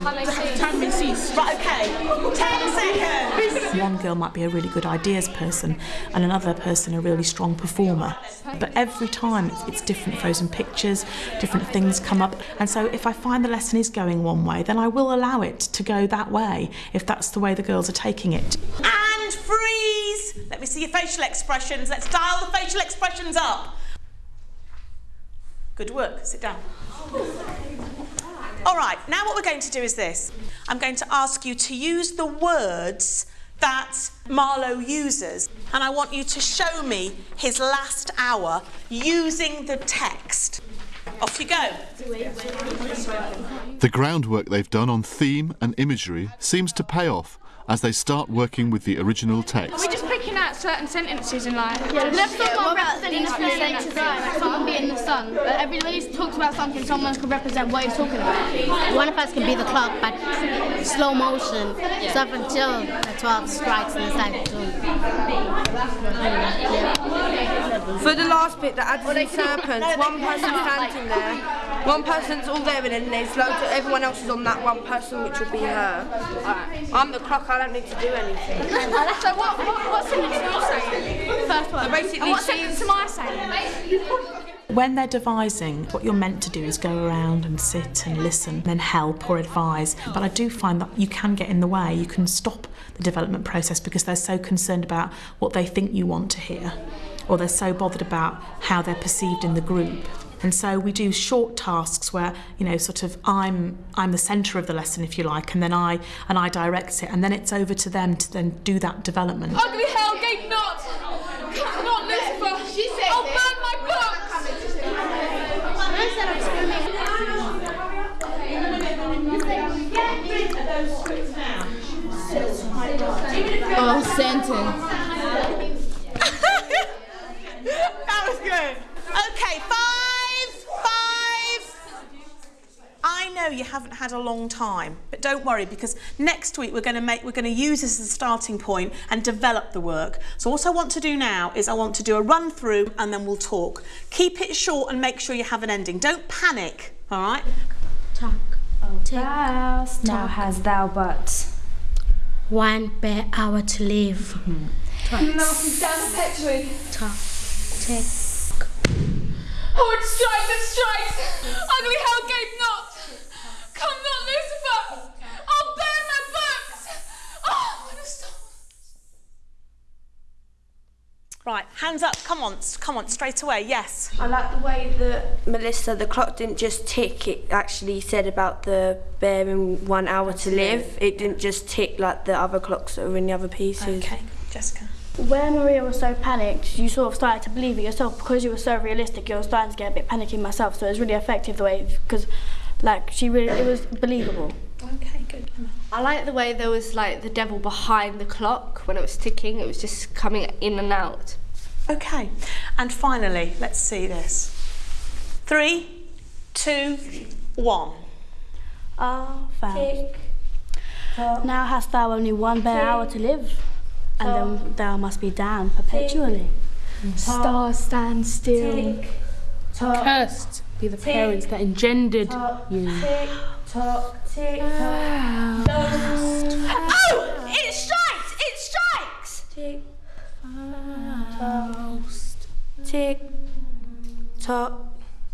Time may cease. Right, okay. 10 seconds. One girl might be a really good ideas person and another person a really strong performer. But every time it's different frozen pictures, different things come up. And so if I find the lesson is going one way, then I will allow it to go that way, if that's the way the girls are taking it. And freeze. Let me see your facial expressions. Let's dial the facial expressions up. Good work. Sit down. All right, now what we're going to do is this. I'm going to ask you to use the words that Marlowe uses, and I want you to show me his last hour using the text. Off you go. The groundwork they've done on theme and imagery seems to pay off as they start working with the original text. We're just picking out certain sentences and like... Let's talk about representing the sentences, like someone being the sun. Everybody talks about something, someone can represent what he's talking about. One of us can be the clock, but slow motion, so up until the 12 strikes in the second. For the last bit, the adders and serpents, one person's standing there, one person's all there, and then there's loads of, everyone else is on that one person, which will be her. I'm the clock, I don't need to do anything. So what sentence are you saying? First one. Basically, and what sentence am I saying? When they're devising, what you're meant to do is go around and sit and listen, then help or advise. But I do find that you can get in the way. You can stop the development process because they're so concerned about what they think you want to hear, or they're so bothered about how they're perceived in the group. And so we do short tasks where, you know, sort of I'm the centre of the lesson, if you like, and then I direct it, and then it's over to them to then do that development. Ugly hell, gape not! Not Lucifer! She said I'll burn my books! Oh, sentence. That was good. Okay, five. I know you haven't had a long time, but don't worry, because next week we're going to use this as a starting point and develop the work. So what I want to do now is I want to do a run through and then we'll talk. Keep it short and make sure you have an ending. Don't panic, all right? Talk. Fast. Now has thou but 1 bare hour to live. Down perpetually. Talk. Tick. Oh, it strikes! Ugly hell, gape not! Come not, Lucifer! I'll burn my books! Oh, what a storm! Right, hands up, come on, straight away, yes. I like the way that Melissa, the clock didn't just tick, it actually said about the bearing 1 hour to live. It didn't just tick like the other clocks that were in the other pieces. Okay, Jessica. When Maria was so panicked, you sort of started to believe it yourself because you were so realistic. You were starting to get a bit panicky myself, so it was really effective the way, because like it was believable. Okay, good. I like the way there was like the devil behind the clock when it was ticking. It was just coming in and out. Okay, and finally, let's see this. 3, 2, 1. Tick. Now hast thou only 1 bare hour to live, and then thou must be down perpetually. stars stand still. Tick, tock, Cursed be the parents that engendered you. tick, tock, tick, tock. Oh! It strikes! It strikes! Tick, tock, tick, tock.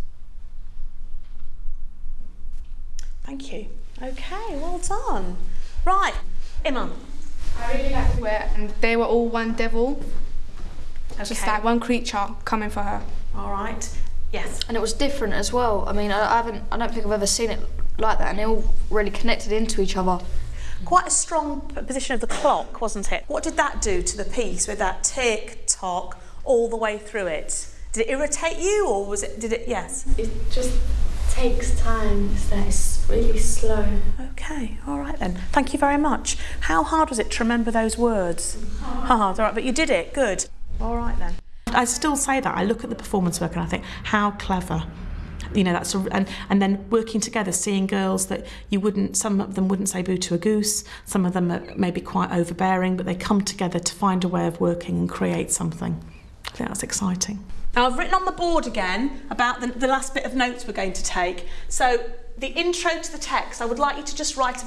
Thank you. Okay, well done. Right, Iman. I really liked where and they were all one devil. Just like one creature coming for her. All right. Yes. And it was different as well. I mean, I don't think I've ever seen it like that, and they all really connected into each other. Quite a strong position of the clock, wasn't it? What did that do to the piece with that tick tock all the way through it? Did it irritate you, or did it? Yes. It just takes time. It's really slow. Okay. All right then. Thank you very much. How hard was it to remember those words? Hard. All right, but you did it. Good. All right then. I still say that. I look at the performance work and I think, how clever. You know, that's and then working together, seeing girls that you wouldn't, some of them wouldn't say boo to a goose, some of them are maybe quite overbearing, but they come together to find a way of working and create something. I think that's exciting. Now I've written on the board again about the last bit of notes we're going to take. So the intro to the text, I would like you to just write